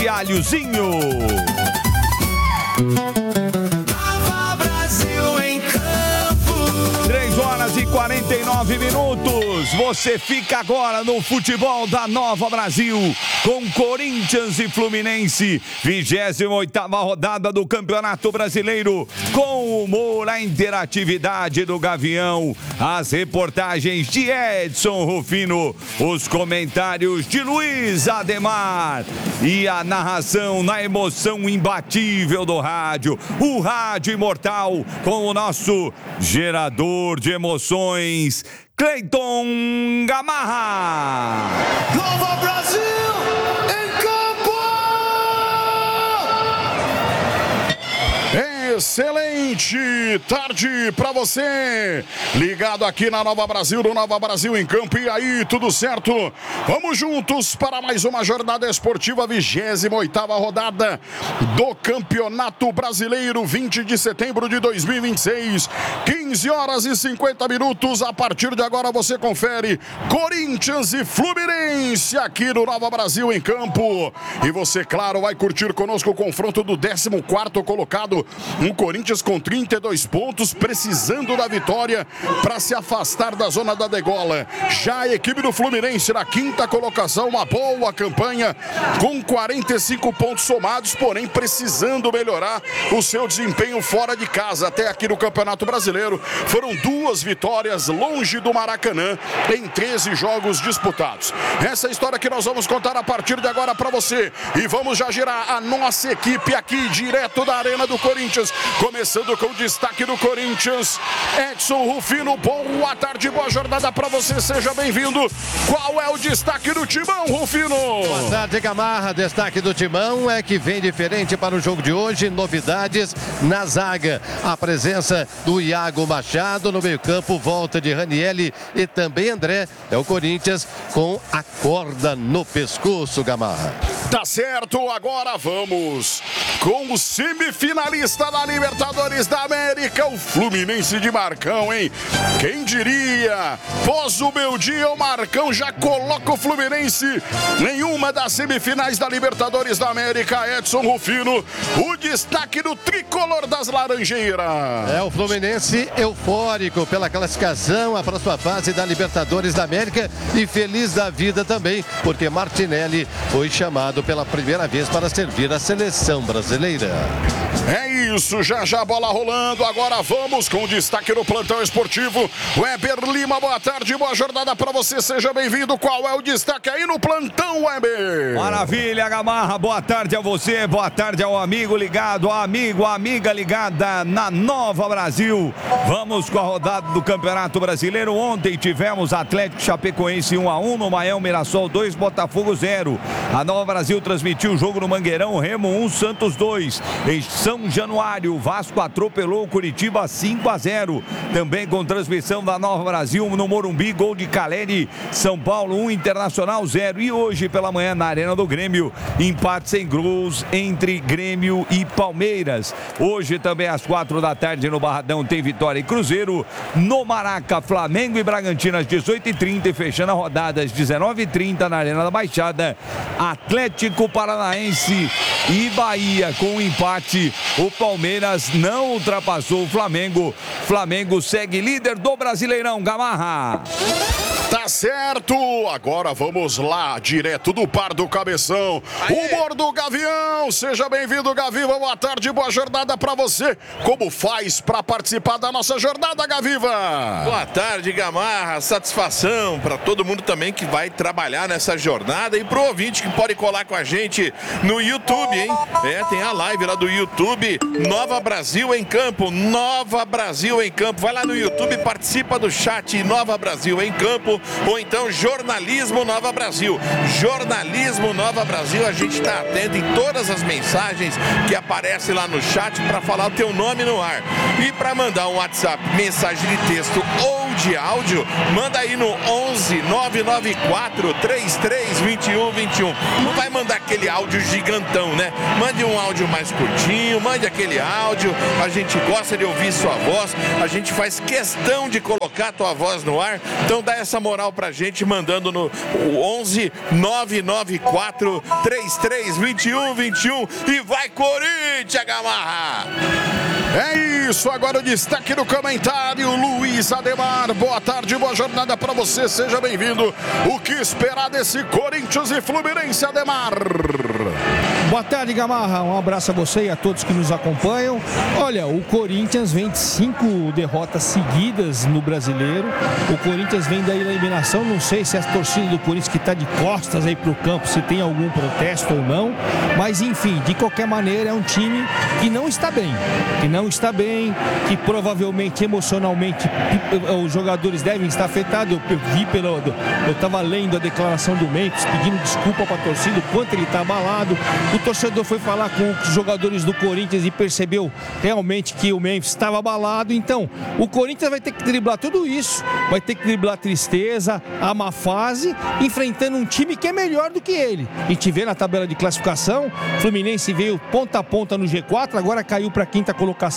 e alhozinho. Nova Brasil em campo. 3 horas e 49 minutos. Você fica agora no futebol da Nova Brasil com Corinthians e Fluminense. 28ª rodada do Campeonato Brasileiro. Com o humor, a interatividade do Gavião, as reportagens de Edson Rufino, os comentários de Luiz Ademar e a narração na emoção imbatível do rádio. O rádio imortal com o nosso gerador de emoções, Cleiton Gamarra. Nova Brasil em campo. Excelente tarde pra você, ligado aqui na Nova Brasil, do Nova Brasil em campo. E aí, tudo certo? Vamos juntos para mais uma jornada esportiva, 28ª rodada do Campeonato Brasileiro, 20 de setembro de 2026, 15 horas e 50 minutos. A partir de agora você confere Corinthians e Fluminense aqui no Nova Brasil em campo. E você, claro, vai curtir conosco o confronto do 14º colocado, um Corinthians com 32 pontos, precisando da vitória para se afastar da zona da degola. Já a equipe do Fluminense na 5ª colocação, uma boa campanha com 45 pontos somados, porém precisando melhorar o seu desempenho fora de casa. Até aqui no Campeonato Brasileiro foram 2 vitórias longe do Maracanã em 13 jogos disputados. Essa é a história que nós vamos contar a partir de agora para você. E vamos já girar a nossa equipe aqui direto da Arena do Corinthians, começando com o destaque do Corinthians, Edson Rufino. Boa tarde, boa jornada para você, seja bem-vindo. Qual é o destaque do Timão, Rufino? Boa tarde, Gamarra. Destaque do Timão é que vem diferente para o jogo de hoje, novidades na zaga. A presença do Iago Machado no meio-campo, volta de Ranielli e também André. É o Corinthians com a corda no pescoço, Gamarra. Tá certo, agora vamos com o semifinalista da Libertadores da América, o Fluminense de Marcão, hein? Quem diria? Pós o meu dia, o Marcão já coloca o Fluminense em uma das semifinais da Libertadores da América. Edson Rufino, o destaque do tricolor das Laranjeiras. É o Fluminense eufórico pela classificação à próxima fase da Libertadores da América e feliz da vida também, porque Martinelli foi chamado pela primeira vez para servir a seleção brasileira. É isso, já já a bola rolando. Agora vamos com o destaque no plantão esportivo. Weber Lima, boa tarde, boa jornada para você, seja bem-vindo. Qual é o destaque aí no plantão, Weber? Maravilha, Gamarra, boa tarde a você, boa tarde ao amigo ligado, ao amigo, à amiga ligada na Nova Brasil. Vamos com a rodada do Campeonato Brasileiro. Ontem tivemos Atlético Chapecoense 1-1 no Maião, Mirassol 2, Botafogo 0. A Nova Brasil transmitiu o jogo no Mangueirão, Remo 1, Santos 2. Em São Januário, Vasco atropelou o Curitiba 5-0. Também com transmissão da Nova Brasil no Morumbi, gol de Caleri, São Paulo 1, Internacional 0. E hoje pela manhã na Arena do Grêmio, empate sem gols entre Grêmio e Palmeiras. Hoje também às 4 da tarde no Barradão tem Vitória e Cruzeiro. No Maraca, Flamengo e Bragantino às 18h30 e fechando a rodada às 19h30 na Arena da Baixada, Atlético Paranaense e Bahia. Com o empate, o Palmeiras não ultrapassou o Flamengo. Flamengo segue líder do Brasileirão, Gamarra. Tá certo, agora vamos lá, direto do Pardo Cabeção. Humor do Gavião, seja bem-vindo, Gaviva, boa tarde, boa jornada pra você. Como faz pra participar da nossa jornada, Gaviva? Boa tarde, Gamarra, satisfação pra todo mundo também que vai trabalhar nessa jornada e pro ouvinte que pode colar com a gente no YouTube, hein? Tem a live lá do YouTube, Nova Brasil em Campo, Nova Brasil em Campo. Vai lá no YouTube, participa do chat Nova Brasil em Campo, ou então Jornalismo Nova Brasil. Jornalismo Nova Brasil, a gente está atento em todas as mensagens que aparecem lá no chat para falar o teu nome no ar. E para mandar um WhatsApp, mensagem de texto ou de áudio, manda aí no 11 994 33 21 21. Não vai mandar aquele áudio gigantão, né? Mande um áudio mais curtinho, mande aquele áudio. A gente gosta de ouvir sua voz, a gente faz questão de colocar a tua voz no ar. Então dá essa moral pra gente mandando no 11 994 33 21 21 e vai Corinthians, Gamarra! É isso, agora o destaque do comentário, Luiz Ademar. Boa tarde, boa jornada pra você, seja bem-vindo. O que esperar desse Corinthians e Fluminense, Ademar? Boa tarde, Gamarra. Um abraço a você e a todos que nos acompanham. Olha, o Corinthians vem de 5 derrotas seguidas no Brasileiro. O Corinthians vem da eliminação. Não sei se a torcida do Corinthians que está de costas aí pro campo, se tem algum protesto ou não. Mas, enfim, de qualquer maneira, é um time que não está bem. Que provavelmente, emocionalmente, os jogadores devem estar afetados. Eu estava lendo a declaração do Memphis, pedindo desculpa para a torcida, o quanto ele está abalado. O torcedor foi falar com os jogadores do Corinthians e percebeu realmente que o Memphis estava abalado. Então, o Corinthians vai ter que driblar tudo isso. Vai ter que driblar a tristeza, a má fase, enfrentando um time que é melhor do que ele. A gente vê na tabela de classificação, o Fluminense veio ponta a ponta no G4, agora caiu para a 5ª colocação.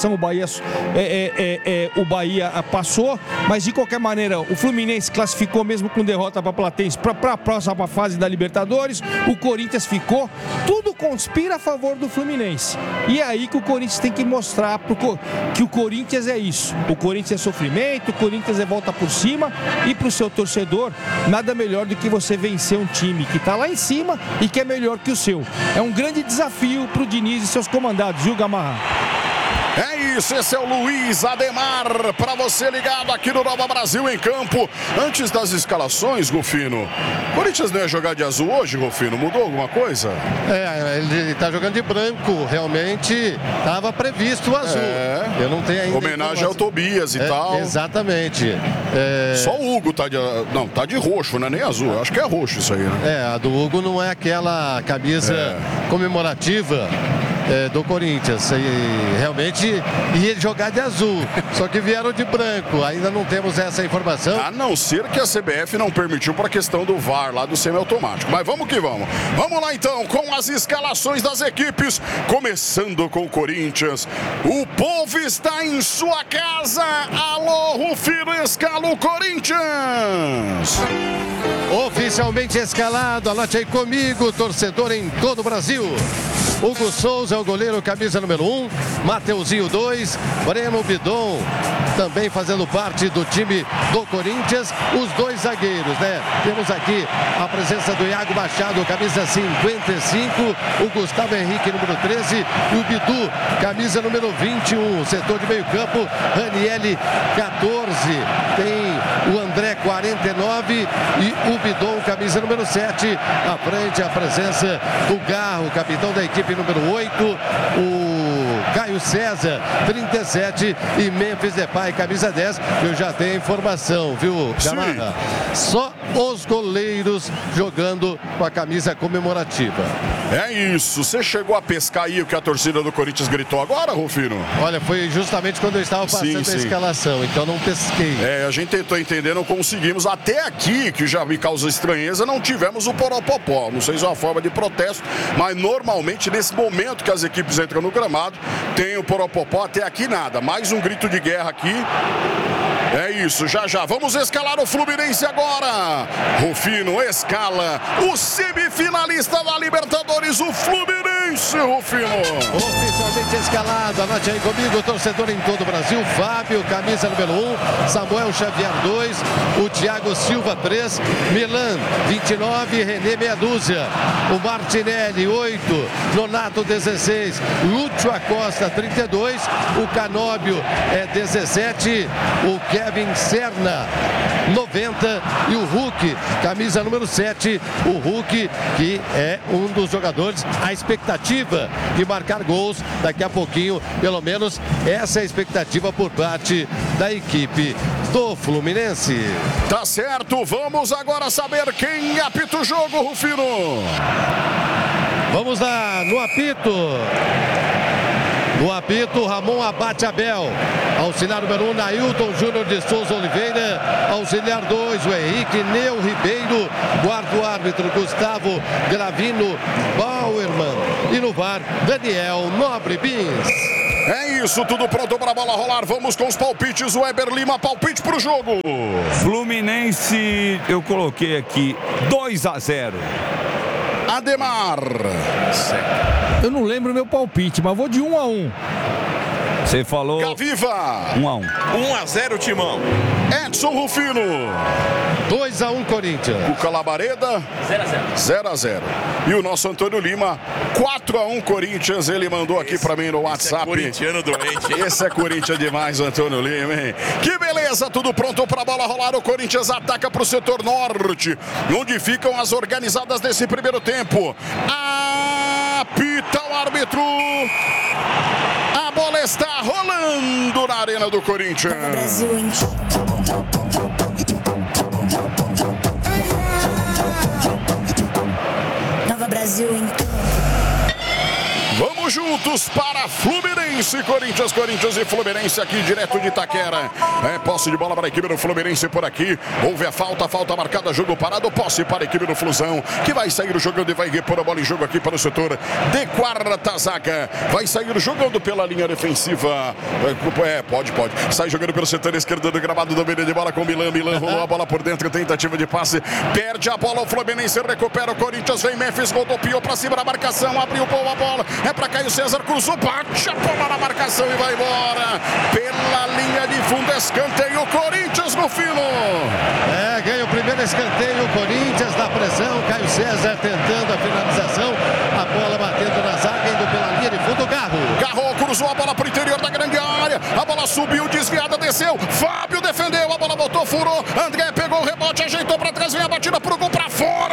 O Bahia passou, mas de qualquer maneira, o Fluminense classificou mesmo com derrota para a Platense para a próxima fase da Libertadores. O Corinthians ficou. Tudo conspira a favor do Fluminense. E é aí que o Corinthians tem que mostrar que o Corinthians é isso. O Corinthians é sofrimento, o Corinthians é volta por cima. E para o seu torcedor, nada melhor do que você vencer um time que está lá em cima e que é melhor que o seu. É um grande desafio para o Diniz e seus comandados, viu, Gamarra? É isso, esse é o Luiz Ademar, para você ligado aqui no Nova Brasil em campo. Antes das escalações, Rufino, o Corinthians não ia jogar de azul hoje, Rufino? Mudou alguma coisa? Ele está jogando de branco, realmente estava previsto o azul. Eu não tenho ainda homenagem ao Tobias e tal. Exatamente. Só o Hugo tá de roxo, né? Nem azul, eu acho que é roxo isso aí, né? A do Hugo não é aquela camisa comemorativa do Corinthians, e realmente ia jogar de azul, só que vieram de branco. Ainda não temos essa informação, a não ser que a CBF não permitiu para a questão do VAR lá do semiautomático, mas vamos que vamos. Vamos lá então com as escalações das equipes, começando com o Corinthians. O povo está em sua casa. Alô, Rufino, escala o Corinthians. Oficialmente escalado, anote aí comigo, torcedor em todo o Brasil. Hugo Souza é o goleiro, camisa número 1. Mateuzinho 2. Breno Bidon também fazendo parte do time do Corinthians. Os dois zagueiros, né? Temos aqui a presença do Iago Machado, camisa 55. O Gustavo Henrique, número 13. E o Bidu, camisa número 21. Setor de meio campo, Ranielli, 14. Tem o André, 49. E o Bidon, camisa número 7. À frente, a presença do Garro, capitão da equipe número 8, o Caio César, 37, e Memphis Depay, camisa 10. Eu já tenho informação, viu, Gamarra? Só os goleiros jogando com a camisa comemorativa. É isso, você chegou a pescar aí o que a torcida do Corinthians gritou agora, Rufino? Olha, foi justamente quando eu estava passando a escalação, então não pesquei. A gente tentou entender, não conseguimos. Até aqui, que já me causa estranheza, não tivemos o Poropopó. Não sei se é uma forma de protesto, mas normalmente nesse momento que as equipes entram no gramado, tem o Poropopó. Até aqui nada, mais um grito de guerra aqui. É isso, já. Vamos escalar o Fluminense agora. Rufino escala o semifinalista da Libertadores, o Fluminense, Rufino. Oficialmente escalado, anote aí comigo, torcedor em todo o Brasil. Fábio, camisa número 1. Samuel Xavier, 2. O Thiago Silva, 3. Milan, 29. René, meia dúzia. O Martinelli, 8. Nonato, 16. Lúcio Acosta, 32. O Canóbio é 17. O Kevin Serna, 90. E o Hulk, camisa número 7. O Hulk, que é um dos jogadores, a expectativa de marcar gols daqui a pouquinho, pelo menos essa é a expectativa por parte da equipe do Fluminense. Tá certo, vamos agora saber quem apita o jogo, Rufino. Vamos lá no apito. No apito, Ramon Abate Abel. Auxiliar número 1, Nailton Júnior de Souza Oliveira. Auxiliar 2, o Henrique Neu Ribeiro. Quarto árbitro, Gustavo Gravino Bauerman. E no VAR, Daniel Nobre Bins. É isso, tudo pronto para a bola rolar. Vamos com os palpites. O Weber Lima, palpite para o jogo. Fluminense, eu coloquei aqui 2-0. Ademar. Eu não lembro o meu palpite, mas vou de 1-1. Você falou Gaviva. 1-1. 1-0, Timão. Edson Rufino. 2-1 Corinthians. Cuca Labareda. 0-0. E o nosso Antônio Lima, 4-1 Corinthians. Ele mandou aqui para mim no WhatsApp. É corintiano doente, hein? Esse é Corinthians demais, Antônio Lima, hein? Que beleza, tudo pronto para a bola rolar. O Corinthians ataca para o setor norte, onde ficam as organizadas desse primeiro tempo. Apita o árbitro. A bola está rolando na arena do Corinthians. Brasil em Nova Brasil em Vamos juntos para Fluminense, Corinthians e Fluminense aqui direto de Itaquera. É posse de bola para a equipe do Fluminense por aqui. Houve a falta marcada, jogo parado, posse para a equipe do Flusão, que vai sair jogando e vai repor a bola em jogo aqui para o setor de quarta zaga. Vai sair jogando pela linha defensiva. Pode. Sai jogando pelo setor esquerdo do gramado, domínio de bola com Milan. Milan rolou a bola por dentro, tentativa de passe. Perde a bola, o Fluminense recupera o Corinthians, vem Memphis, rodopiou para cima da marcação, abriu boa a bola. É para Caio César, cruzou, bate a bola na marcação e vai embora. Pela linha de fundo, escanteio, Corinthians no fino. Ganha o primeiro escanteio, o Corinthians na pressão. Caio César tentando a finalização. A bola batendo na zaga, indo pela linha de fundo, Garro cruzou a bola para o interior da grande área. A bola subiu, desviada, desceu. Fábio defendeu, a bola botou, furou. André pegou o rebote, ajeitou para trás, vem a batida pro gol, para fora.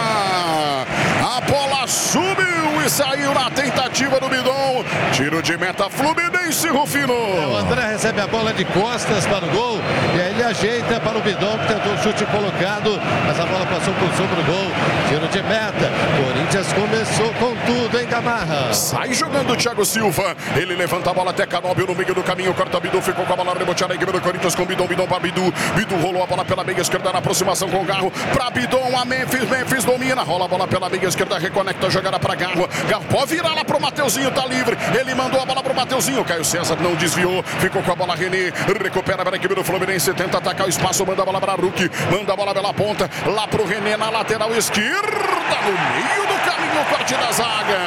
A bola subiu e saiu na tentativa do Bidon. Tiro de meta, Fluminense, Rufino. O André recebe a bola de costas para o gol. E aí ele ajeita para o Bidon, que tentou o chute colocado. Mas a bola passou por sobre o gol. Tiro de meta. Corinthians começou com tudo, hein, Gamarra? Sai jogando o Thiago Silva. Ele levanta a bola até Canóbio no meio do caminho. Corta Bidu, ficou com a bola reboteada. A equipe do Corinthians com Bidon para Bidu. Bidu rolou a bola pela meia esquerda na aproximação com o Garro. Para Bidon, a Memphis domina. Rola a bola pela meia esquerda, reconecta a jogada para Garro. Garro pode virar lá pro Mateuzinho, tá livre. Ele mandou a bola pro Mateuzinho. Caio César não desviou. Ficou com a bola René. Recupera para a equipe do Fluminense. Tenta atacar o espaço. Manda a bola para Ruki. Manda a bola pela ponta. Lá pro René na lateral esquerda. No meio do caminho, corte da zaga.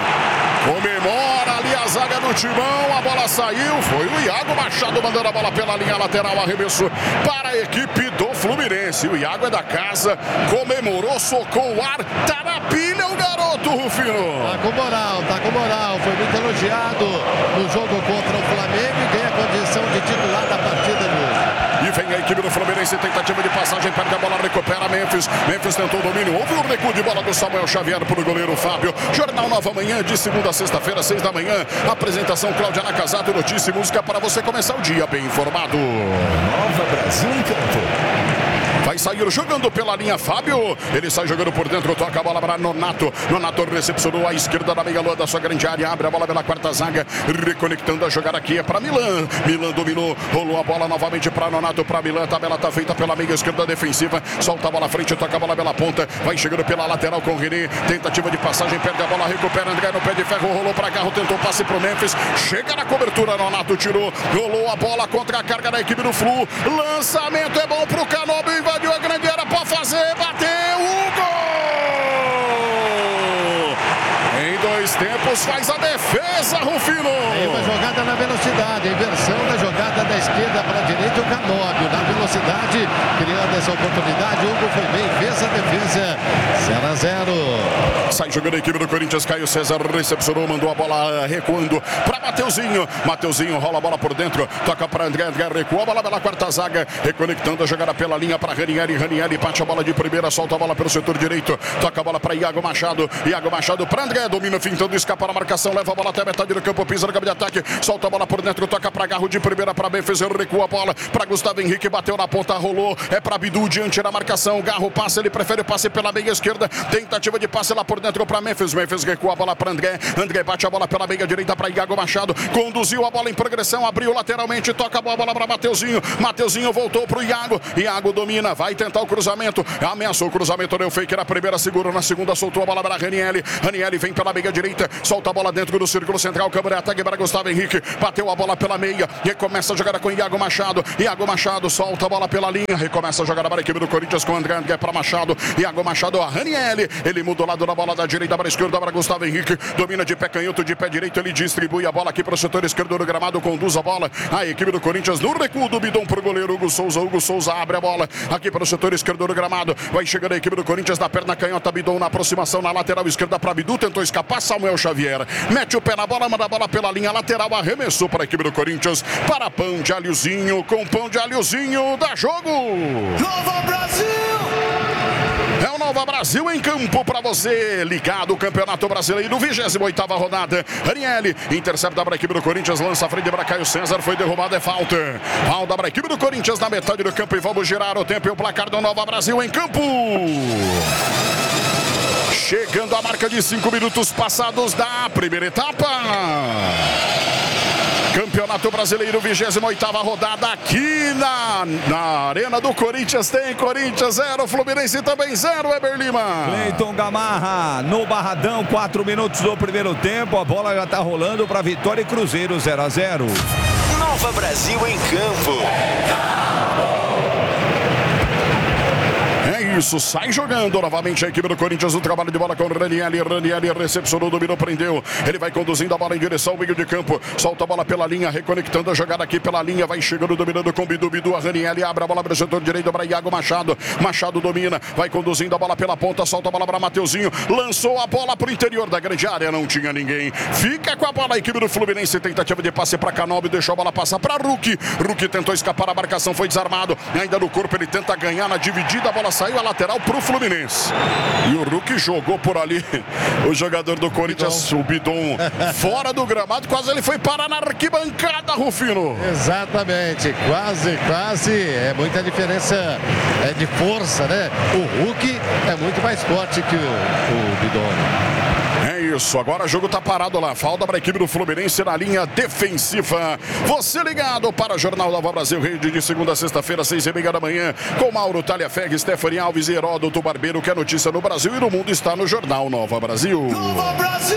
Comemora ali a zaga do Timão. A bola saiu. Foi o Iago Machado mandando a bola pela linha lateral. Arremesso para a equipe do Fluminense. O Iago é da casa. Comemorou, socou o ar. Tá na pilha o garoto, Rufino. Tá com moral. Foi muito elogiado no jogo contra o Flamengo e ganha a condição de titular da partida de hoje. E vem a equipe do Fluminense, tentativa de passagem, perde a bola, recupera Memphis. Memphis tentou o domínio, houve um recuo de bola do Samuel Xavier para o goleiro Fábio. Jornal Nova Manhã, de segunda a sexta-feira, 6 da manhã. Apresentação Cláudia Nakazato, notícia e música para você começar o dia bem informado. Nova Brasil em campo. Vai sair jogando pela linha Fábio. Ele sai jogando por dentro, toca a bola para Nonato. Nonato recepcionou à esquerda da meia-lua da sua grande área. Abre a bola pela quarta zaga. Reconectando a jogada aqui é para Milan. Milan dominou, rolou a bola novamente para Nonato, para Milan. A tabela está feita pela meia esquerda defensiva. Solta a bola à frente, toca a bola pela ponta. Vai chegando pela lateral com o René. Tentativa de passagem, perde a bola, recupera André no pé de ferro. Rolou para Garro, tentou passe para o Memphis. Chega na cobertura, Nonato tirou. Rolou a bola contra a carga da equipe do Flu. Lançamento é bom para o Canóbio. Invadiu a grande área para fazer, bateu o gol! Em 2 tempos faz a defesa, Rufino! Aí uma jogada na velocidade, inversão da jogada da esquerda para a direita, o Canóbio na velocidade, criando essa oportunidade. Hugo foi bem, fez a defesa, 0-0. Sai jogando a equipe do Corinthians, Caio César recepcionou, mandou a bola recuando para Mateuzinho. Mateuzinho rola a bola por dentro, toca para André, André recua a bola pela quarta zaga, reconectando a jogada pela linha para Ranieri. Ranieri bate a bola de primeira, solta a bola pelo setor direito, toca a bola para Iago Machado. Iago Machado para André, domina fintando, escapa na marcação, leva a bola até até a metade do campo, pisa no campo de ataque, solta a bola por dentro, toca pra Garro de primeira pra Memphis, recua a bola pra Gustavo Henrique, bateu na ponta, rolou, é pra Bidu diante da marcação, Garro passa, ele prefere o passe pela meia esquerda, tentativa de passe lá por dentro pra Memphis, recua a bola pra André bate a bola pela meia direita pra Iago Machado, conduziu a bola em progressão, abriu lateralmente, toca a bola pra Mateuzinho voltou pro Iago domina, vai tentar o cruzamento, ameaçou o cruzamento, deu fake na primeira, segurou na segunda, soltou a bola para Ranieri vem pela meia direita, solta a bola dentro do círculo central, câmera ataque para Gustavo Henrique, bateu a bola pela meia, recomeça a jogada com Iago Machado, solta a bola pela linha, recomeça a jogada para a equipe do Corinthians com André para Machado, Iago Machado, a Ranieri, ele muda o lado da bola da direita para a esquerda para Gustavo Henrique, domina de pé canhoto, de pé direito, ele distribui a bola aqui para o setor esquerdo do gramado, conduz a bola, a equipe do Corinthians no recuo do bidão pro goleiro Hugo Souza abre a bola aqui para o setor esquerdo do gramado, vai chegando a equipe do Corinthians na perna canhota, Bidon na aproximação na lateral esquerda para Bidu, tentou escapar, Samuel Xavier mete o pé na bola, manda a bola pela linha lateral, arremessou para a equipe do Corinthians, para Pão de Alhozinho, com Pão de Alhozinho, dá jogo! Nova Brasil! É o Nova Brasil em campo para você, ligado o Campeonato Brasileiro, 28ª rodada. Ranieri intercepta para a equipe do Corinthians, lança a frente para Caio César, foi derrubado, é falta. Falta para a equipe do Corinthians na metade do campo e vamos girar o tempo e o placar do Nova Brasil em campo. Chegando a marca de 5 minutos passados da primeira etapa. Campeonato Brasileiro, 28ª rodada aqui na Arena do Corinthians. Tem Corinthians 0, Fluminense também 0, Weber Lima. Cleiton Gamarra no Barradão, 4 minutos do primeiro tempo. A bola já está rolando para Vitória e Cruzeiro 0-0. Nova Brasil em campo. Isso, sai jogando novamente a equipe do Corinthians, o trabalho de bola com Ranieri recepcionou, dominou, prendeu, ele vai conduzindo a bola em direção ao meio de campo, solta a bola pela linha, reconectando a jogada aqui pela linha, vai chegando, dominando com Bidu, a Ranieri abre a bola para o setor direito para Iago Machado domina, vai conduzindo a bola pela ponta, solta a bola para Mateuzinho, lançou a bola para o interior da grande área, não tinha ninguém, fica com a bola a equipe do Fluminense, tentativa de passe para Canóbio, deixou a bola passar para Ruki tentou escapar, a marcação foi desarmado, ainda no corpo ele tenta ganhar na dividida, a bola saiu a lateral pro Fluminense. E o Ruki jogou por ali o jogador do Corinthians, o Bidon, fora do gramado, quase ele foi parar na arquibancada, Rufino. Exatamente, quase, é muita diferença de força, né? O Ruki é muito mais forte que o Bidon. É isso, agora o jogo tá parado lá, falta para a equipe do Fluminense na linha defensiva. Você ligado para o Jornal Nova Brasil, rede de segunda a sexta-feira, 6h30 da manhã, com Mauro Talhaferri, Stephanie Alves e Heródoto Barbeiro, que a notícia no Brasil e no mundo está no Jornal Nova Brasil. Nova Brasil!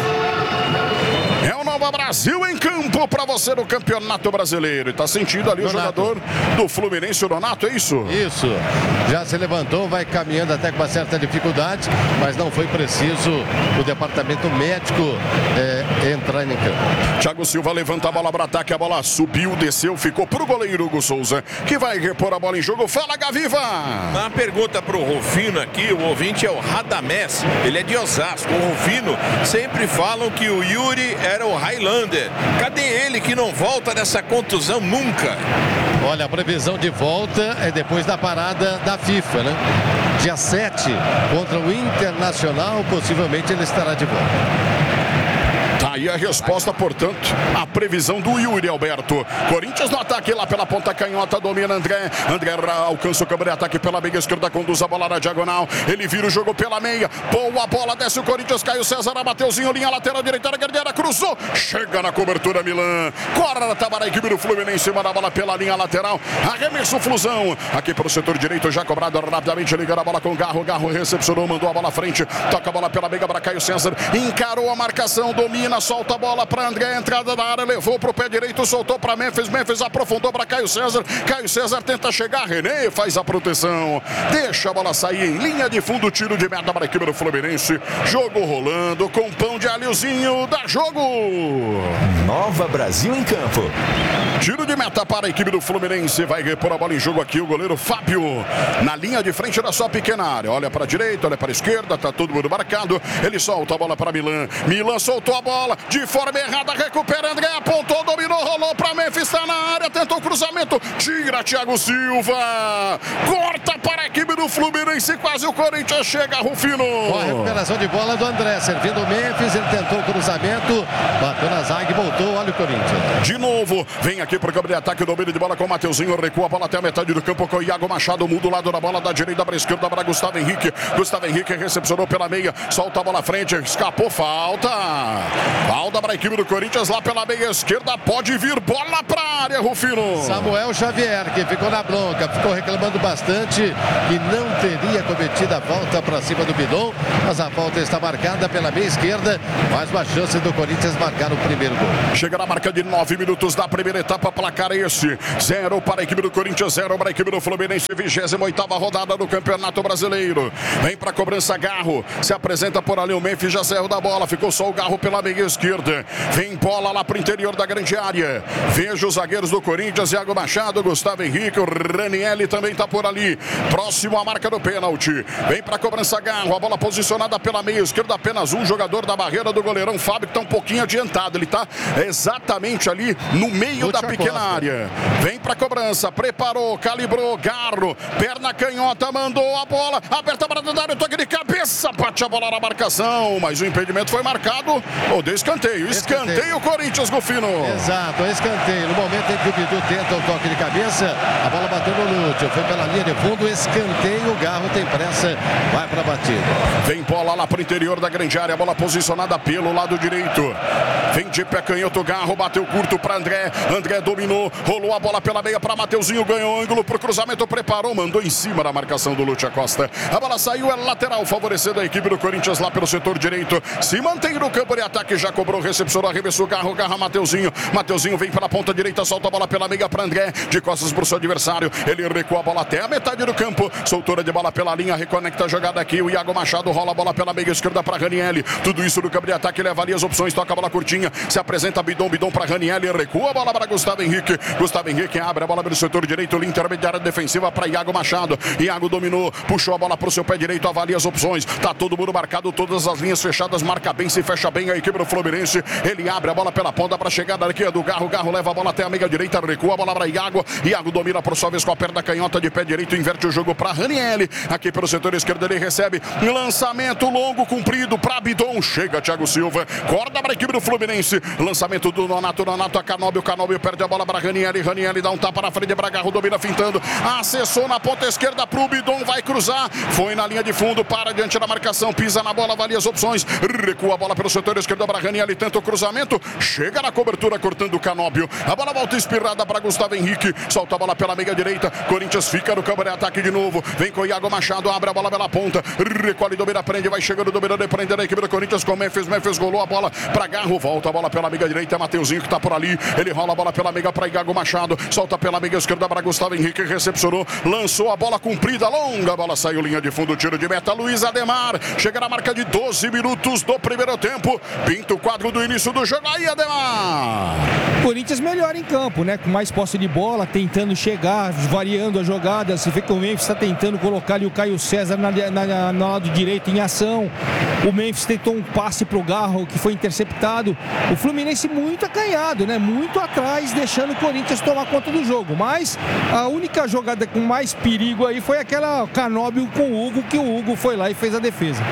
É o Nova Brasil em campo para você no Campeonato Brasileiro. E tá sentindo ali Donato. O jogador do Fluminense, o Donato, é isso? Isso, já se levantou, vai caminhando até com uma certa dificuldade, mas não foi preciso o departamento médico entrar em campo. Thiago Silva levanta a bola para ataque, a bola subiu, desceu, ficou pro goleiro Hugo Souza, que vai repor a bola em jogo. Fala, Gaviva! Uma pergunta pro Rufino aqui, o ouvinte é o Radamés, ele é de Osasco. O Rufino, sempre falam que o Yuri era o Highlander. Cadê ele que não volta dessa contusão nunca? Olha, a previsão de volta é depois da parada da FIFA, né? Dia 7 contra o Internacional, possivelmente ele estará de volta. Tá aí a resposta, portanto, a previsão do Yuri Alberto. Corinthians no ataque lá pela ponta canhota, domina André alcança o câmera de ataque pela meia esquerda, conduz a bola na diagonal, ele vira o jogo pela meia, boa bola, desce o Corinthians, Caio César, Mateuzinho, linha lateral direita, Guerreira, cruzou, chega na cobertura Milan, corta para a equipe do Fluminense, manda a bola pela linha lateral, arremesso Flusão, aqui para o setor direito, já cobrado rapidamente, ligando a bola com Garro recepcionou, mandou a bola à frente, toca a bola pela meia para Caio César, encarou a marcação, domina, solta a bola para André, entrada da área, levou para o pé direito, soltou para Memphis aprofundou para Caio César tenta chegar, René faz a proteção, deixa a bola sair em linha de fundo, tiro de meta para a equipe do Fluminense, jogo rolando com Pão de Alhozinho, dá jogo! Nova Brasil em campo. Tiro de meta para a equipe do Fluminense, vai repor a bola em jogo aqui o goleiro Fábio, na linha de frente da sua pequena área, olha para a direita, olha para a esquerda, tá todo mundo marcado, ele solta a bola para Milan soltou a bola, de forma errada, recupera André, apontou, dominou, rolou pra Memphis, tá na área, tentou o cruzamento, tira Thiago Silva, corta para a equipe do Fluminense, quase o Corinthians chega, Rufino. Boa recuperação de bola do André, servindo o Memphis, ele tentou o cruzamento, bateu na zaga e voltou, olha o Corinthians. De novo, vem aqui pro campo de ataque, domínio de bola com o Mateuzinho, recua a bola até a metade do campo com o Iago Machado, muda o lado da bola da direita para a esquerda para Gustavo Henrique recepcionou pela meia, solta a bola à frente, escapou, falta para a equipe do Corinthians lá pela meia esquerda, pode vir bola para a área, Rufino. Samuel Xavier, que ficou na bronca, ficou reclamando bastante e não teria cometido a falta para cima do Bidon, mas a falta está marcada pela meia esquerda, mais uma chance do Corinthians marcar o primeiro gol. Chega na marca de 9 minutos da primeira etapa, placar esse, 0 para a equipe do Corinthians, 0 para a equipe do Fluminense, 28ª rodada do Campeonato Brasileiro. Vem para a cobrança Garro, se apresenta por ali o Memphis, já saiu da bola, ficou só o Garro pela meia esquerda, vem bola lá para o interior da grande área, veja os zagueiros do Corinthians, Iago Machado, Gustavo Henrique, o Ranielli também está por ali, próximo à marca do pênalti, vem para a cobrança Garro, a bola posicionada pela meia esquerda, apenas um jogador da barreira do goleirão Fábio, que está um pouquinho adiantado, ele está exatamente ali no meio da pequena área, vem para a cobrança, preparou, calibrou, Garro, perna canhota, mandou a bola, aperta para dentro da área, toque de cabeça, bate a bola na marcação, mas o impedimento foi marcado, ou deu escanteio, escanteio Corinthians, Rufino. Exato, escanteio, no momento em que o Bidu tenta o toque de cabeça, a bola bateu no Lúcio, foi pela linha de fundo, escanteio, o Garro tem pressa, vai para a batida. Vem bola lá para o interior da grande área, bola posicionada pelo lado direito, vem de pé canhoto, Garro, bateu curto para André, André dominou, rolou a bola pela meia para Mateuzinho, ganhou ângulo pro cruzamento, preparou, mandou em cima da marcação do Lúcio Costa, a bola saiu, é lateral, favorecendo a equipe do Corinthians lá pelo setor direito, se mantém no campo de ataque, já cobrou, recepcionou, arremessou, Garro, Mateuzinho vem pela ponta direita, solta a bola pela meia para André, de costas pro seu adversário, ele recua a bola até a metade do campo, soltura de bola pela linha, reconecta a jogada aqui, o Iago Machado rola a bola pela meia esquerda para Ranielli, tudo isso no campo de ataque, leva ali as opções, toca a bola curtinha, se apresenta Bidon para Ranielli, recua a bola para Gustavo Henrique abre a bola pelo setor direito, linha intermediária defensiva para Iago Machado, Iago dominou, puxou a bola pro seu pé direito, avalia as opções, tá todo mundo marcado, todas as linhas fechadas, marca bem, se fecha bem a equipe do Fluminense, ele abre a bola pela ponta para chegada aqui do Garro, leva a bola até a meia direita, recua a bola para Iago domina por sua vez com a perna canhota de pé direito, inverte o jogo para Ranielli, aqui pelo setor esquerdo ele recebe, lançamento longo, comprido para Bidon, chega Thiago Silva, corda para a equipe do Fluminense, lançamento do Nonato a Canóbio perde a bola para Ranielli dá um tapa na frente para Garro, domina fintando, acessou na ponta esquerda pro Bidon, vai cruzar, foi na linha de fundo, para diante da marcação, pisa na bola, avalia as opções, recua a bola pelo setor esquerdo para Ranielli, tenta o cruzamento, chega na cobertura cortando o Canóbio, a bola volta espirrada para Gustavo Henrique, solta a bola pela meia direita, Corinthians fica no campo de ataque de novo, vem com o Iago Machado, abre a bola pela ponta, recolhe, domina, prende, vai chegando, dominando e prendendo a equipe do Corinthians com Memphis rolou a bola para Garro, volta a bola pela meia direita, Mateuzinho que tá por ali, ele rola a bola pela meia para Iago Machado, solta pela meia esquerda para Gustavo Henrique, recepcionou, lançou a bola comprida, longa, a bola saiu linha de fundo, tiro de meta, Luiz Ademar, chega na marca de 12 minutos do primeiro tempo, pinta o quadro do início do jogo, aí Ademar. Corinthians melhor em campo, né? Com mais posse de bola, tentando chegar, variando a jogada. Você vê que o Memphis está tentando colocar ali o Caio César no lado direito em ação. O Memphis tentou um passe pro Garro que foi interceptado. O Fluminense muito acanhado, né? Muito atrás, deixando o Corinthians tomar conta do jogo. Mas a única jogada com mais perigo aí foi aquela Canóbio com o Hugo, que o Hugo foi lá e fez a defesa.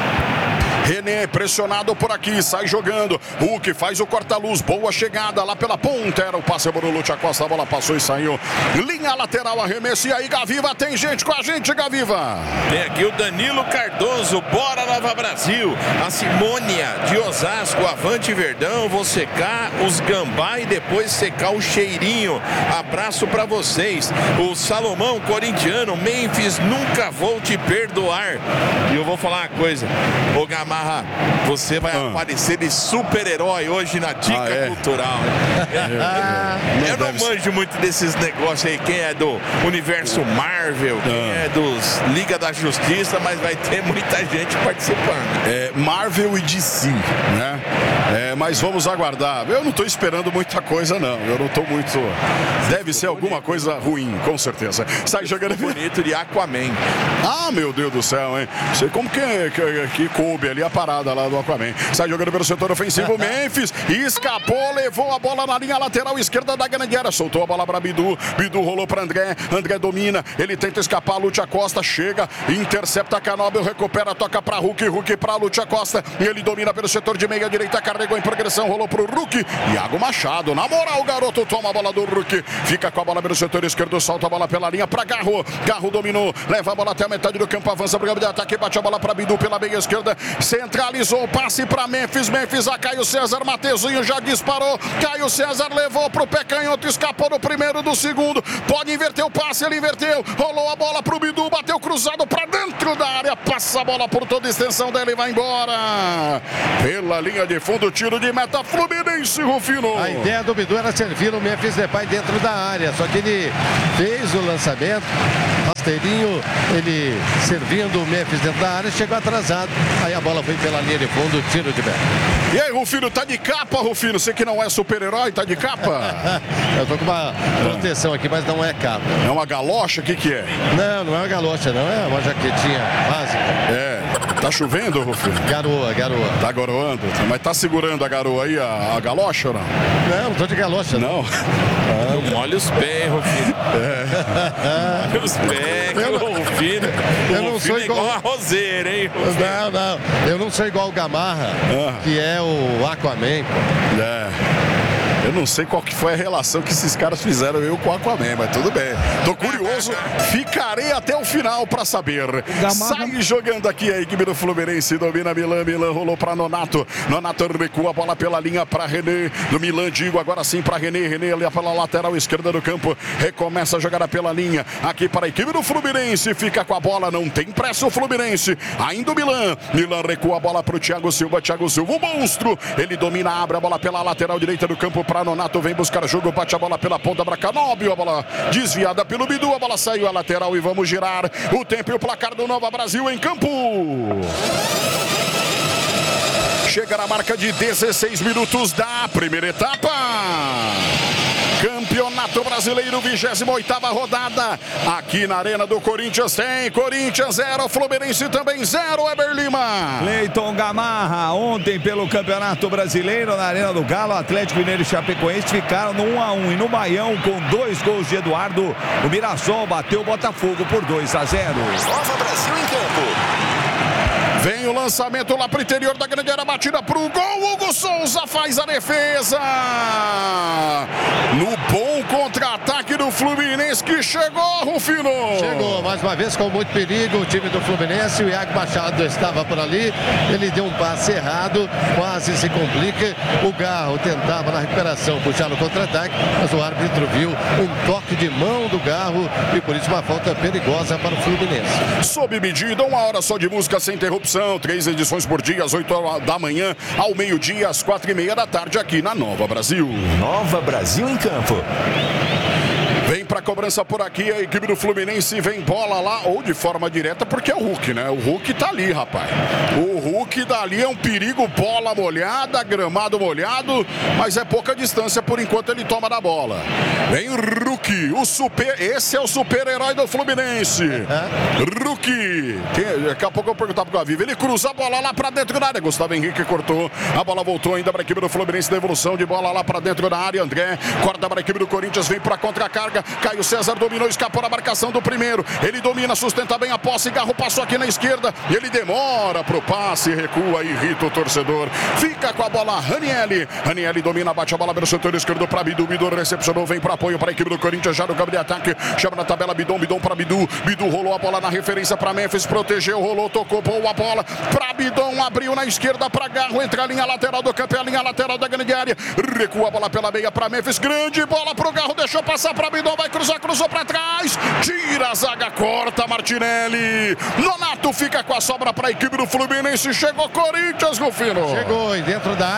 René pressionado por aqui, sai jogando, Hulk faz o corta-luz, boa chegada lá pela ponta, era o passe para o Lúcio Costa, a bola passou e saiu, linha lateral, arremesso, e aí Gaviva, tem gente com a gente, Gaviva. Tem aqui o Danilo Cardoso, bora Nova Brasil, a Simônia de Osasco, avante Verdão, vou secar os gambá e depois secar o cheirinho, abraço para vocês, o Salomão corintiano, Memphis, nunca vou te perdoar, e eu vou falar uma coisa, ô Gamarra, você vai aparecer de super-herói hoje na Dica Cultural. Eu não manjo muito desses negócios aí, quem é do universo Marvel, quem é dos Liga da Justiça, mas vai ter muita gente participando. Marvel e DC, né? mas vamos aguardar. Eu não tô esperando muita coisa, não. Eu não tô muito... Deve ser alguma coisa ruim, com certeza. Sai jogando... Bonito de Aquaman. Ah, meu Deus do céu, hein? Sei como que coube ali a parada lá do Aquaman. Sai jogando pelo setor ofensivo, Memphis. Escapou, levou a bola na linha lateral esquerda da grande área. Soltou a bola para Bidu. Bidu rolou para André. André domina. Ele tenta escapar. Lúcio Acosta chega. Intercepta Canóbio. Recupera. Toca para Hulk. Hulk para Lúcio Acosta. Ele domina pelo setor de meia direita. Carregou em progressão. Rolou para o Hulk. Iago Machado. Na moral, o garoto toma a bola do Hulk. Fica com a bola pelo setor esquerdo. Solta a bola pela linha para Garro. Garro dominou. Leva a bola até a metade do campo. Avança para o campo de ataque. Bate a bola para Bidu pela meia esquerda. Centralizou o passe para Memphis. Memphis a Caio César. Mateuzinho já disparou. Caio César levou para o pé canhoto. Escapou do primeiro, do segundo. Pode inverter o passe. Ele inverteu. Rolou a bola para o Bidu. Bateu cruzado para dentro da área. Passa a bola por toda a extensão dela e vai embora. Pela linha de fundo. Tiro de meta. Fluminense, Rufino. A ideia do Bidu era servir o Memphis Depay dentro da área. Só que ele fez o lançamento. Rasteirinho, ele servindo o Memphis dentro da área, chegou atrasado. Aí a bola foi pela linha de fundo, tiro de meta. E aí, Rufino, tá de capa, Rufino? Você que não é super-herói, tá de capa? Eu tô com uma proteção aqui, mas não é capa. É uma galocha? O que é? Não é uma galocha, não. É uma jaquetinha básica. É. Tá chovendo, Rufino? Garoa. Tá garoando? Mas tá segurando a garoa aí, a galocha ou não? Não tô de galocha. Não? Não molha os pés, Rufino. Molha os pés, Rufino. Eu não sou igual a roseira, hein, Rufino? Não. Eu não sou igual o Gamarra, que é o Aquaman. Eu não sei qual que foi a relação que esses caras fizeram eu com o Aquaman, mas tudo bem. Tô curioso, ficarei até o final pra saber. Sai jogando aqui a equipe do Fluminense, domina Milan rolou pra Nonato. Nonato recua a bola pela linha pra René, do Milan, digo agora sim pra René ali pela lateral esquerda do campo, recomeça a jogada pela linha, aqui para a equipe do Fluminense, fica com a bola, não tem pressa o Fluminense, ainda o Milan recua a bola pro Thiago Silva, o monstro, ele domina, abre a bola pela lateral direita do campo para Nonato, vem buscar jogo, bate a bola pela ponta para Canóbio, a bola desviada pelo Bidu, a bola saiu a lateral e vamos girar o tempo e o placar do Nova Brasil em campo. Chega na marca de 16 minutos da primeira etapa. Campeonato Brasileiro, 28ª rodada. Aqui na Arena do Corinthians tem Corinthians 0, Fluminense também 0, Eber Lima. Cleiton Gamarra, ontem pelo Campeonato Brasileiro na Arena do Galo, Atlético Mineiro e Chapecoense ficaram no 1-1 e no Baião com 2 gols de Eduardo. O Mirassol bateu o Botafogo por 2-0. Nova Brasil em campo. Vem o lançamento lá pro interior da grande área, batida pro gol, Hugo Souza faz a defesa. No bom contra-ataque do Fluminense que chegou, Rufino. Chegou, mais uma vez com muito perigo o time do Fluminense, o Iago Machado estava por ali, ele deu um passe errado, quase se complica, o Garro tentava na recuperação puxar no contra-ataque, mas o árbitro viu um toque de mão do Garro e por isso uma falta perigosa para o Fluminense. Sob medida, 1 hora só de música sem interrupção. 3 edições por dia, às 8 horas da manhã, ao meio-dia, às 4h30 da tarde, aqui na Nova Brasil. Nova Brasil em campo. Vem pra cobrança por aqui, a equipe do Fluminense vem bola lá, ou de forma direta, porque é o Hulk, né? O Hulk tá ali, rapaz. O Hulk dali é um perigo, bola molhada, gramado molhado, mas é pouca distância por enquanto ele toma da bola. Vem o Hulk, esse é o super-herói do Fluminense. Hulk. Daqui a pouco eu vou perguntar pro Gaviva. Ele cruza a bola lá pra dentro da área. Gustavo Henrique cortou, a bola voltou ainda pra equipe do Fluminense, devolução de bola lá pra dentro da área. André corta pra equipe do Corinthians, vem pra contra-carga. Caio César dominou, escapou na marcação do primeiro. Ele domina, sustenta bem a posse. Garro passou aqui na esquerda. Ele demora pro passe, recua, irrita o torcedor. Fica com a bola Ranieri. Ranieri domina, bate a bola pelo setor esquerdo para Bidu. Bidu recepcionou, vem para apoio para a equipe do Corinthians. Já no campo de ataque, chama na tabela Bidon para Bidu. Bidu rolou a bola na referência para Memphis, protegeu, rolou, tocou, pôs a bola para Bidon. Abriu na esquerda para Garro. Entra a linha lateral do campo, a linha lateral da grande área. Recua a bola pela meia para Memphis. Grande bola pro Garro, deixou passar para Bidon. Vai cruzar, cruzou para trás, tira a zaga, corta Martinelli. Nonato fica com a sobra para a equipe do Fluminense. Chegou Corinthians, Rufino. Chegou e dentro da área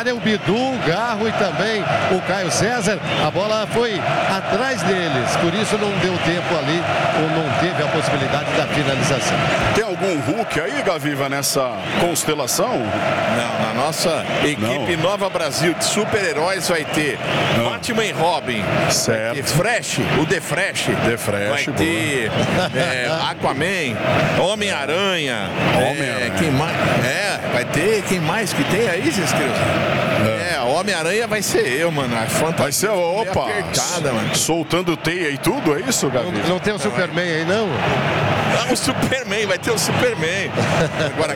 Olha, o Bidu, o Garro e também o Caio César, a bola foi atrás deles, por isso não deu tempo ali, ou não teve a possibilidade da finalização. Tem algum Hulk aí, Gaviva, nessa constelação? Não, na nossa equipe Nova Brasil de super-heróis vai ter Batman e Robin, certo. vai ter Fresh, o The Fresh, vai ter Aquaman, Homem-Aranha, quem mais? Vai ter, quem mais que tem aí, vocês Homem-Aranha vai ser eu, mano. Vai ser, opa, apertada, mano. Soltando teia e tudo, é isso, Gaviva? Não tem o Superman aí, não? O Superman, vai ter o Superman. Agora,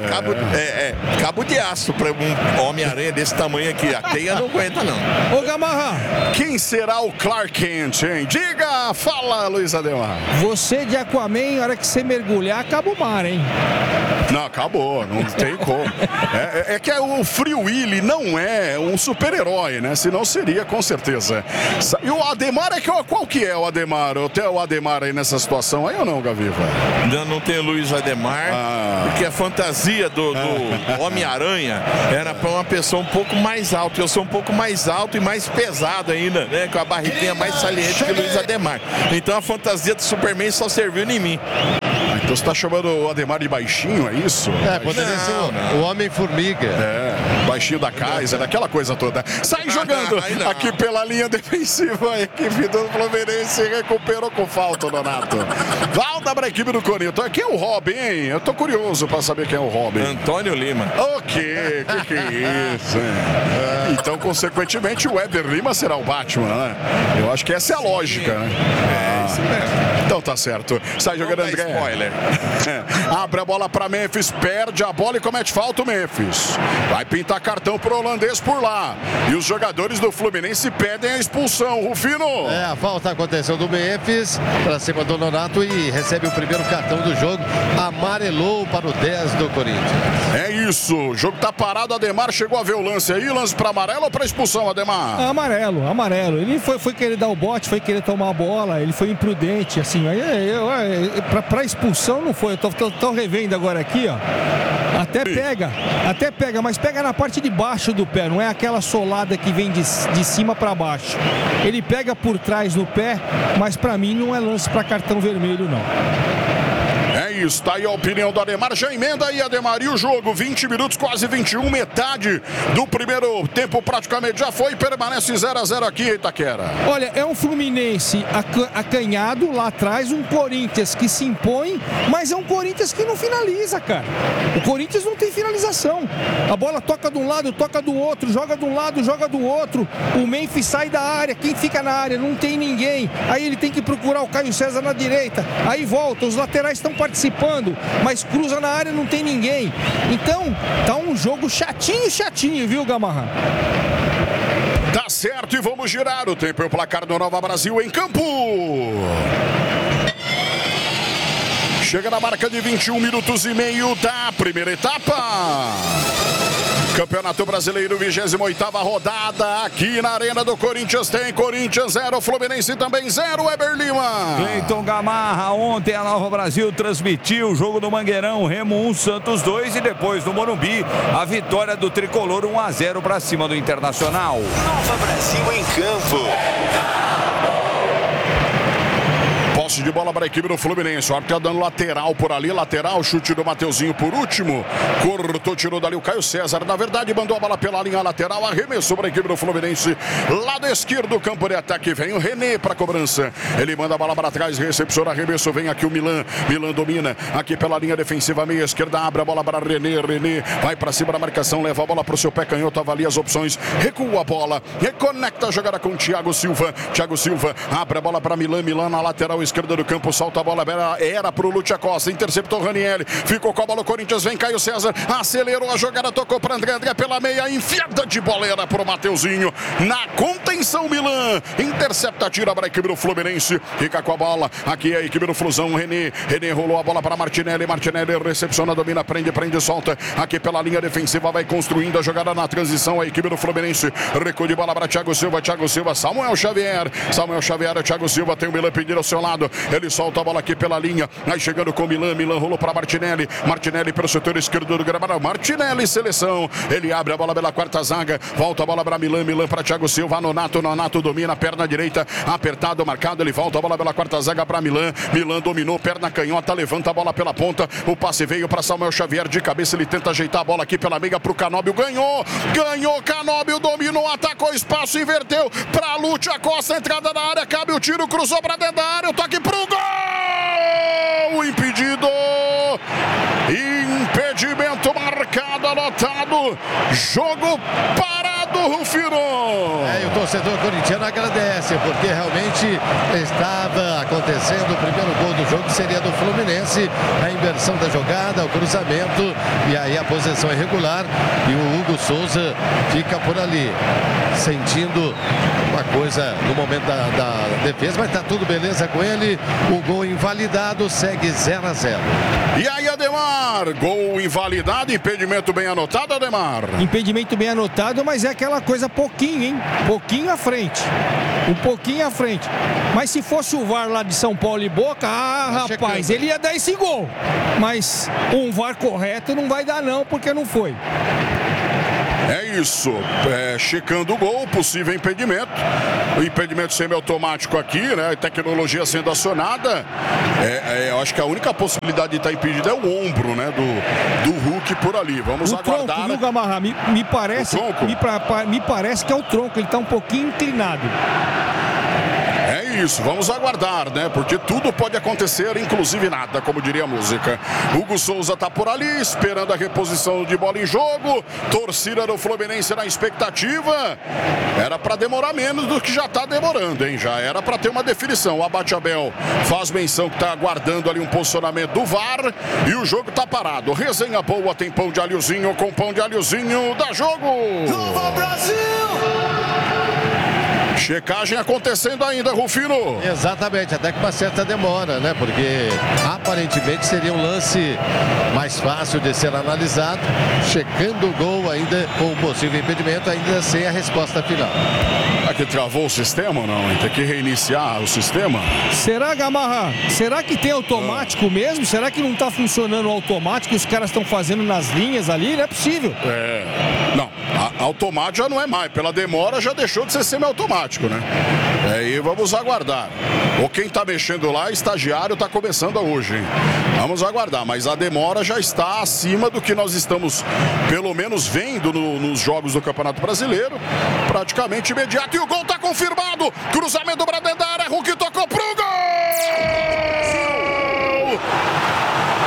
cabo de aço para um Homem-Aranha desse tamanho aqui. A teia não aguenta, não. Ô, Gamarra, quem será o Clark Kent, hein? Diga, fala, Luiz Ademar. Você de Aquaman, na hora que você mergulhar, acaba o mar, hein? Não, acabou, não tem como. É que o Free Willy não é um super-herói, né? Senão seria, com certeza. E o Ademar qual que é o Ademar? Tem o Ademar aí nessa situação aí ou não, Gaviva? Não tem o Luiz Ademar, porque a fantasia do Homem-Aranha era para uma pessoa um pouco mais alta. Eu sou um pouco mais alto e mais pesado ainda, né? Com a barriguinha mais saliente que o Luiz Ademar. Então a fantasia do Superman só serviu em mim. Então você tá chamando o Ademar de baixinho, é isso? Poderia ser o Homem-Formiga. Baixinho da Kaiser, aquela coisa toda. Sai jogando aqui pela linha defensiva. A equipe do Fluminense recuperou com falta, Donato. Volta pra equipe do Corinthians. Quem é o Robin, hein? Eu tô curioso pra saber quem é o Robin. Antônio Lima. Ok, que é isso, hein? Então, consequentemente, o Weber Lima será o Batman, né? Eu acho que essa é a lógica, né? Isso mesmo. Então tá certo. Sai jogando André. Spoiler. Abre a bola pra Memphis, perde a bola e comete falta o Memphis. Vai pintar cartão pro holandês por lá. E os jogadores do Fluminense pedem a expulsão. Rufino. A falta aconteceu do Memphis pra cima do Nonato e recebe o primeiro cartão do jogo. Amarelou para o 10 do Corinthians. É isso. O jogo tá parado. Ademar chegou a ver o lance aí. Lance pra amarelo ou pra expulsão, Ademar? Amarelo. Ele foi querer dar o bote, foi querer tomar a bola. Ele foi imprudente, assim. Pra expulsão não foi. Eu tô revendo agora aqui, ó. Até pega, mas pega na parte de baixo do pé, não é aquela solada que vem de cima para baixo. Ele pega por trás no pé, mas para mim não é lance para cartão vermelho, não. É isso, tá aí a opinião do Ademar. Já emenda aí, Ademar, e o jogo, 20 minutos, quase 21, metade do primeiro tempo praticamente já foi, permanece 0-0 aqui, Itaquera. Olha, é um Fluminense acanhado lá atrás, um Corinthians que se impõe, mas é um Corinthians que não finaliza, cara. O Corinthians não tem finalização. A bola toca de um lado, toca do outro, joga de um lado, joga do outro. O Memphis sai da área, quem fica na área? Não tem ninguém. Aí ele tem que procurar o Caio César na direita, aí volta, os laterais estão participando, mas cruza na área, não tem ninguém. Então, tá um jogo chatinho, viu, Gamarra? Tá certo, e vamos girar o tempo e o placar do Nova Brasil em campo. Chega na marca de 21 minutos e meio da primeira etapa. Campeonato Brasileiro, 28ª rodada, aqui na Arena do Corinthians tem Corinthians 0, Fluminense também 0, Weber Lima. Cleiton Gamarra, ontem a Nova Brasil transmitiu o jogo do Mangueirão, Remo 1, Santos 2 e depois no Morumbi, a vitória do Tricolor 1-0 para cima do Internacional. Nova Brasil em campo. Posse de bola para a equipe do Fluminense. O árbitro tá dando lateral por ali. Lateral, chute do Mateuzinho por último. Cortou, tirou dali o Caio César. Na verdade, mandou a bola pela linha lateral. Arremessou para a equipe do Fluminense. Lado esquerdo, campo de ataque. Vem o René para a cobrança. Ele manda a bola para trás. Recepciona, arremesso. Vem aqui o Milan. Milan domina. Aqui pela linha defensiva, meia esquerda. Abre a bola para René. René vai para cima da marcação. Leva a bola para o seu pé canhoto. Avalia as opções. Recua a bola. Reconecta a jogada com o Thiago Silva. Thiago Silva abre a bola para Milan. Milan na lateral esquerda do campo, solta a bola, era pro Lúcio Costa, interceptou o Ranieri, ficou com a bola o Corinthians, vem Caio César, acelerou a jogada, tocou para André pela meia, enfiada de boleira pro Mateuzinho, na contenção Milan, intercepta, tira para a equipe do Fluminense, fica com a bola, aqui é a equipe do Flusão, René rolou a bola para Martinelli recepciona, domina, prende, solta, aqui pela linha defensiva, vai construindo a jogada na transição, a equipe do Fluminense, recuo de bola para Thiago Silva, Samuel Xavier, Thiago Silva tem o Milan pedindo ao seu lado, Ele solta a bola aqui pela linha. Aí chegando com Milan. Milan rolou para Martinelli. Martinelli pelo setor esquerdo do gramado. Martinelli, seleção. Ele abre a bola pela quarta zaga. Volta a bola para Milan. Milan para Thiago Silva. Nonato. Nonato domina. Perna direita. Apertado, marcado. Ele volta a bola pela quarta zaga para Milan. Milan dominou. Perna canhota. Levanta a bola pela ponta. O passe veio para Samuel Xavier. De cabeça ele tenta ajeitar a bola aqui pela meia para o Canóbio. Ganhou. Ganhou. Canóbio dominou. Atacou espaço. Inverteu para Lúcia Costa. Entrada da área. Cabe o tiro. Cruzou para dentro da área. O toque pro gol. Impedido. Impedimento marcado, anotado. Jogo parado, Rufino. E o torcedor corintiano agradece, porque realmente estava acontecendo o primeiro gol do jogo, que seria do Fluminense. A inversão da jogada, o cruzamento e aí a posição irregular. E o Hugo Souza fica por ali, sentindo uma coisa no momento da defesa, mas tá tudo beleza com ele. O gol invalidado, segue 0-0. E aí, Ademar, gol invalidado, impedimento bem anotado, Ademar. Impedimento bem anotado, mas é aquela coisa pouquinho, hein? Pouquinho à frente. Um pouquinho à frente. Mas se fosse o VAR lá de São Paulo e Boca, rapaz, ele ia dar esse gol. Mas um VAR correto não vai dar não, porque não foi. É isso, checando o gol, possível impedimento. O impedimento semiautomático aqui, né? Tecnologia sendo acionada. Eu acho que a única possibilidade de estar impedido é o ombro, né? Do Hulk por ali. Vamos aguardar. Tronco, viu, Gamarra? Me parece que é o tronco, ele está um pouquinho inclinado. É isso, vamos aguardar, né? Porque tudo pode acontecer, inclusive nada, como diria a música. Hugo Souza tá por ali, esperando a reposição de bola em jogo. Torcida do Fluminense na expectativa. Era para demorar menos do que já tá demorando, hein? Já era para ter uma definição. O Abate Abel faz menção que tá aguardando ali um posicionamento do VAR e o jogo tá parado. Resenha boa, tem pão de alhozinho com pão de alhozinho, dá jogo! Nova Brasil! Checagem acontecendo ainda, Rufino. Exatamente, até com uma certa demora, né? Porque aparentemente seria um lance mais fácil de ser analisado, checando o gol ainda com o possível impedimento, ainda sem a resposta final. Aqui travou o sistema ou não? Tem que reiniciar o sistema? Será, Gamarra? Será que tem automático mesmo? Será que não está funcionando o automático que os caras estão fazendo nas linhas ali? Não é possível. Não, automático já não é mais. Pela demora já deixou de ser semiautomático, né? E vamos aguardar. Ou quem está mexendo lá, estagiário, está começando hoje, hein? Vamos aguardar, mas a demora já está acima do que nós estamos, pelo menos, vendo nos jogos do Campeonato Brasileiro. Praticamente imediato. E o gol está confirmado. Cruzamento do